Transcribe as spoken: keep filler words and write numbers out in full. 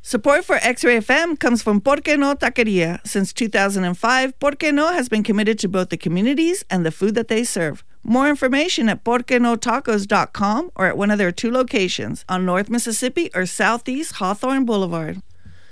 Support for X-Ray F M comes from Porque No Taqueria. Since two thousand five, Porque No has been committed to both the communities and the food that they serve. More information at porque no tacos dot com or at one of their two locations on North Mississippi or Southeast Hawthorne Boulevard.